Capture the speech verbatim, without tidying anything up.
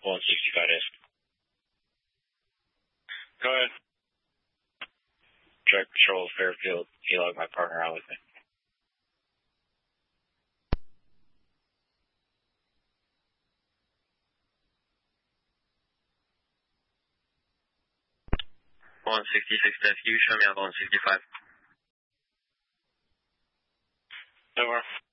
one sixty-five is. Go ahead. Track Patrol Fairfield, E-log my partner out with me. one sixty-six F U, show me out one sixty-five. Over.